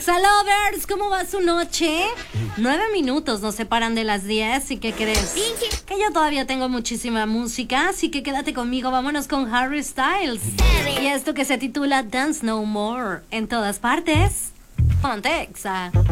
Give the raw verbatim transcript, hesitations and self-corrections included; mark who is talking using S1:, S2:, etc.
S1: Exa Lovers, ¿cómo va su noche? Nueve minutos nos separan de las diez. ¿Y qué crees? Que yo todavía tengo muchísima música, así que quédate conmigo. Vámonos con Harry Styles. Y esto que se titula Dance No More. En todas partes, ponte Exa.